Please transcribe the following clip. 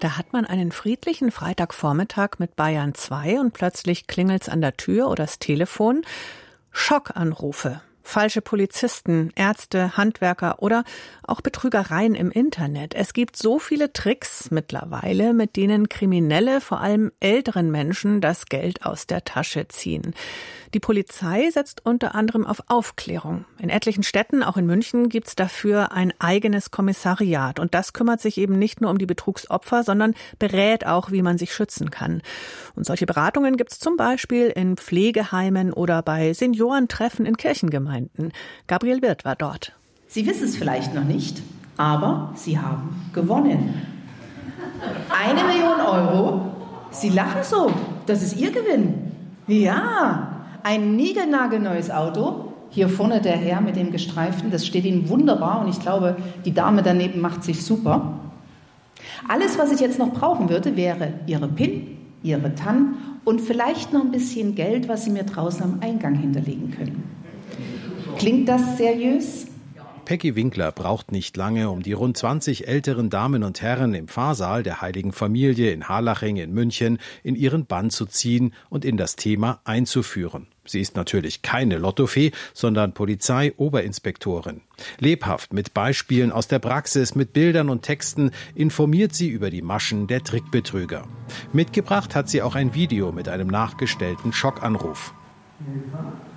Da hat man einen friedlichen Freitagvormittag mit Bayern 2 und plötzlich klingelt's an der Tür oder das Telefon. Schockanrufe. Falsche Polizisten, Ärzte, Handwerker oder auch Betrügereien im Internet. Es gibt so viele Tricks mittlerweile, mit denen Kriminelle, vor allem älteren Menschen, das Geld aus der Tasche ziehen. Die Polizei setzt unter anderem auf Aufklärung. In etlichen Städten, auch in München, gibt's dafür ein eigenes Kommissariat. Und das kümmert sich eben nicht nur um die Betrugsopfer, sondern berät auch, wie man sich schützen kann. Und solche Beratungen gibt's zum Beispiel in Pflegeheimen oder bei Seniorentreffen in Kirchengemeinden. Gabriel Wirth war dort. Sie wissen es vielleicht noch nicht, aber Sie haben gewonnen. 1 Million Euro. Sie lachen so. Das ist Ihr Gewinn. Ja. Ein niegelnagelneues Auto, hier vorne der Herr mit dem Gestreiften, das steht Ihnen wunderbar und ich glaube, die Dame daneben macht sich super. Alles, was ich jetzt noch brauchen würde, wäre Ihre PIN, Ihre TAN und vielleicht noch ein bisschen Geld, was Sie mir draußen am Eingang hinterlegen können. Klingt das seriös? Peggy Winkler braucht nicht lange, um die rund 20 älteren Damen und Herren im Pfarrsaal der Heiligen Familie in Harlaching in München in ihren Bann zu ziehen und in das Thema einzuführen. Sie ist natürlich keine Lottofee, sondern Polizei-Oberinspektorin. Lebhaft mit Beispielen aus der Praxis, mit Bildern und Texten informiert sie über die Maschen der Trickbetrüger. Mitgebracht hat sie auch ein Video mit einem nachgestellten Schockanruf.